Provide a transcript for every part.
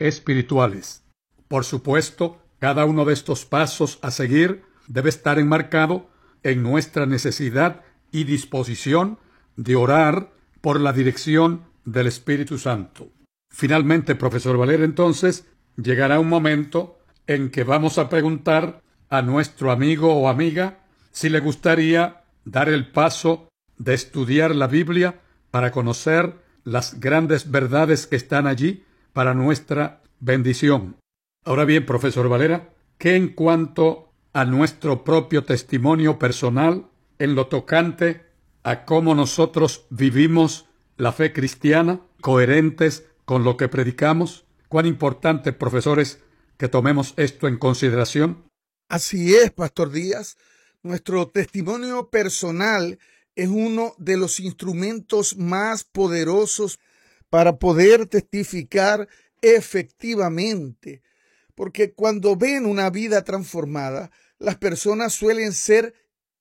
espirituales. Por supuesto, cada uno de estos pasos a seguir debe estar enmarcado en nuestra necesidad y disposición de orar por la dirección del Espíritu Santo. Finalmente, profesor Valera, entonces, llegará un momento en que vamos a preguntar a nuestro amigo o amiga si le gustaría dar el paso de estudiar la Biblia para conocer las grandes verdades que están allí para nuestra bendición. Ahora bien, profesor Valera, ¿qué en cuanto a nuestro propio testimonio personal en lo tocante a cómo nosotros vivimos la fe cristiana, coherentes con lo que predicamos? ¿Cuán importante, profesores, que tomemos esto en consideración? Así es, Pastor Díaz. Nuestro testimonio personal es uno de los instrumentos más poderosos para poder testificar efectivamente, porque cuando ven una vida transformada, las personas suelen ser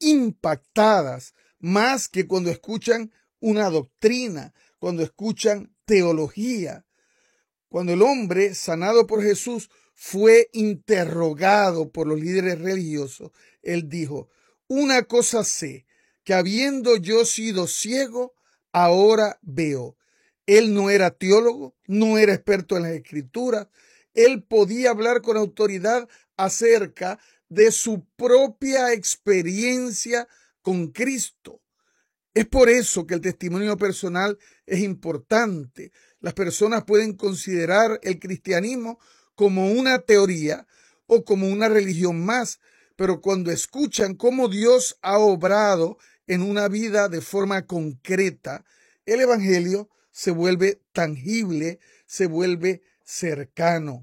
impactadas más que cuando escuchan una doctrina, cuando escuchan teología. Cuando el hombre sanado por Jesús fue interrogado por los líderes religiosos, él dijo: una cosa sé, que habiendo yo sido ciego, ahora veo. Él no era teólogo, no era experto en las escrituras. Él podía hablar con autoridad acerca de su propia experiencia con Cristo. Es por eso que el testimonio personal es importante. Las personas pueden considerar el cristianismo como una teoría o como una religión más, pero cuando escuchan cómo Dios ha obrado en una vida de forma concreta, el evangelio se vuelve tangible, se vuelve cercano.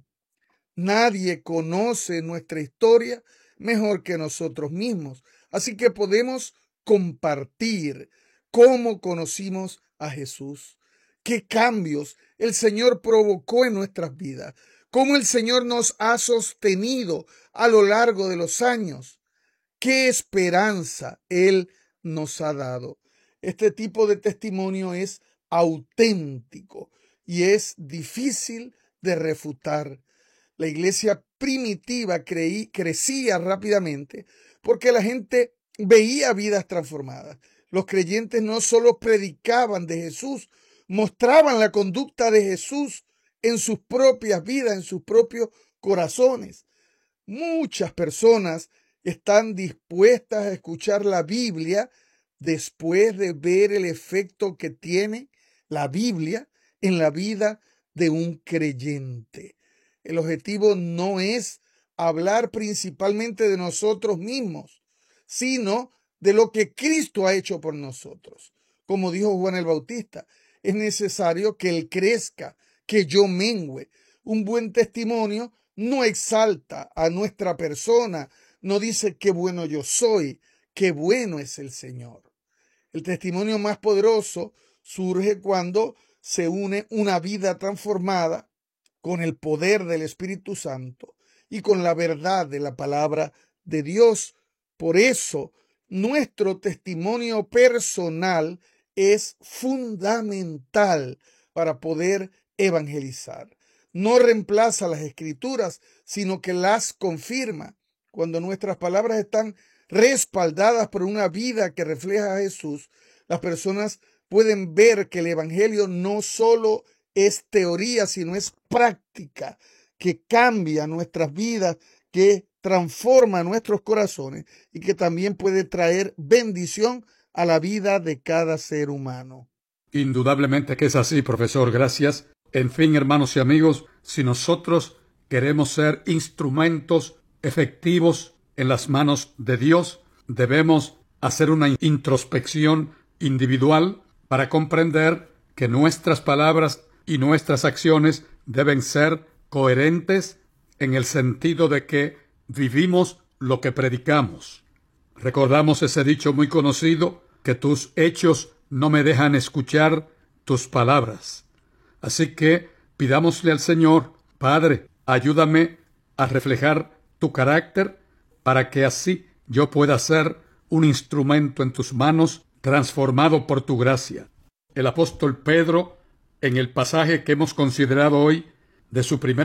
Nadie conoce nuestra historia mejor que nosotros mismos, así que podemos compartir cómo conocimos a Jesús, qué cambios el Señor provocó en nuestras vidas, cómo el Señor nos ha sostenido a lo largo de los años, qué esperanza Él nos ha dado. Este tipo de testimonio es auténtico y es difícil de refutar. La iglesia primitiva crecía rápidamente porque la gente veía vidas transformadas. Los creyentes no solo predicaban de Jesús, mostraban la conducta de Jesús en sus propias vidas, en sus propios corazones. Muchas personas están dispuestas a escuchar la Biblia después de ver el efecto que tiene la Biblia en la vida de un creyente. El objetivo no es hablar principalmente de nosotros mismos, sino de lo que Cristo ha hecho por nosotros. Como dijo Juan el Bautista, es necesario que Él crezca, que yo mengüe. Un buen testimonio no exalta a nuestra persona, no dice qué bueno yo soy, qué bueno es el Señor. El testimonio más poderoso surge cuando se une una vida transformada con el poder del Espíritu Santo y con la verdad de la palabra de Dios. Por eso, nuestro testimonio personal es fundamental para poder evangelizar. No reemplaza las Escrituras, sino que las confirma. Cuando nuestras palabras están respaldadas por una vida que refleja a Jesús, las personas pueden ver que el evangelio no solo es teoría, sino es práctica, que cambia nuestras vidas, que transforma nuestros corazones y que también puede traer bendición a la vida de cada ser humano. Indudablemente que es así, profesor. Gracias. En fin, hermanos y amigos, si nosotros queremos ser instrumentos efectivos en las manos de Dios, debemos hacer una introspección individual para comprender que nuestras palabras y nuestras acciones deben ser coherentes en el sentido de que vivimos lo que predicamos. Recordamos ese dicho muy conocido, que tus hechos no me dejan escuchar tus palabras. Así que pidámosle al Señor: Padre, ayúdame a reflejar tu carácter para que así yo pueda ser un instrumento en tus manos, transformado por tu gracia. El apóstol Pedro, en el pasaje que hemos considerado hoy de su primera